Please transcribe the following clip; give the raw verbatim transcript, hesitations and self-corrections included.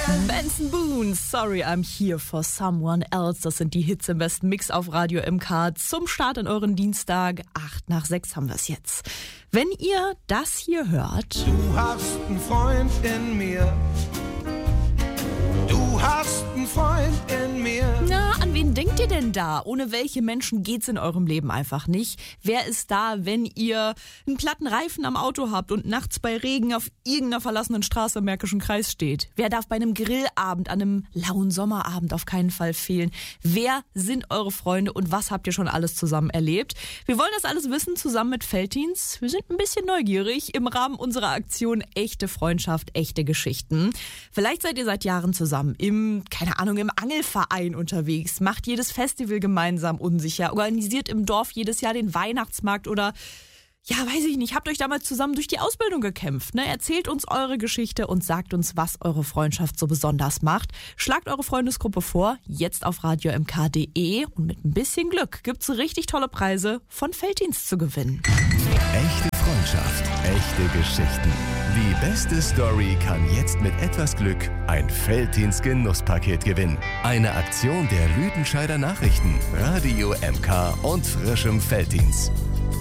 Benson Boone, Sorry I'm Here for Someone Else. Das sind die Hits im besten Mix auf Radio M K. Zum Start in euren Dienstag. Acht nach sechs haben wir es jetzt. Wenn ihr das hier hört... Du hast einen Freund in mir. Du hast einen Freund in mir. Na, an wen denkt ihr denn da? Ohne welche Menschen geht's in eurem Leben einfach nicht? Wer ist da, wenn ihr einen platten Reifen am Auto habt und nachts bei Regen auf irgendeiner verlassenen Straße im Märkischen Kreis steht? Wer darf bei einem Grillabend, an einem lauen Sommerabend auf keinen Fall fehlen? Wer sind eure Freunde und was habt ihr schon alles zusammen erlebt? Wir wollen das alles wissen, zusammen mit Veltins. Wir sind ein bisschen neugierig im Rahmen unserer Aktion Echte Freundschaft, echte Geschichten. Vielleicht seid ihr seit Jahren zusammen im, keine Ahnung, im Angelverein unterwegs, macht jedes Festival gemeinsam unsicher, organisiert im Dorf jedes Jahr den Weihnachtsmarkt oder, ja, weiß ich nicht, habt euch damals zusammen durch die Ausbildung gekämpft, ne? Erzählt uns eure Geschichte und sagt uns, was eure Freundschaft so besonders macht. Schlagt eure Freundesgruppe vor, jetzt auf radio m k punkt d e und mit ein bisschen Glück gibt's richtig tolle Preise von Veltins zu gewinnen. Echte Freundschaft, echte Geschichten. Die beste Story kann jetzt mit etwas Glück ein Veltins Genusspaket gewinnen. Eine Aktion der Lüdenscheider Nachrichten, Radio M K und frischem Veltins.